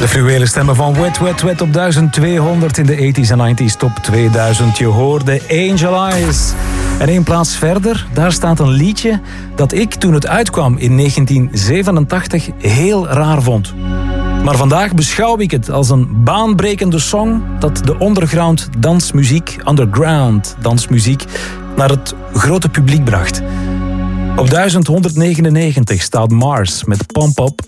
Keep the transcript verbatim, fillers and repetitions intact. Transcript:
De fluwele stemmen van Wet Wet Wet op duizend tweehonderd in de tachtiger en negentiger top tweeduizend. Je hoorde Angel Eyes. En één plaats verder, daar staat een liedje dat ik toen het uitkwam in negentien zevenentachtig heel raar vond. Maar vandaag beschouw ik het als een baanbrekende song dat de underground dansmuziek, underground dansmuziek, naar het grote publiek bracht. Op duizend honderdnegenennegentig staat Mars met Pump Up